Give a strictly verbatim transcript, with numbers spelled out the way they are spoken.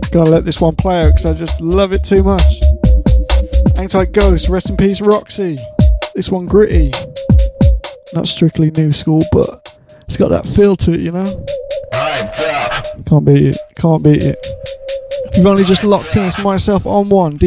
Gonna let this one play out because I just love it too much. Hang tight, Ghost. Rest in peace, Roxy. This one, Gritty. Not strictly new school, but it's got that feel to it, you know? Can't beat it. Can't beat it. If you've only just locked in, it's myself on one. D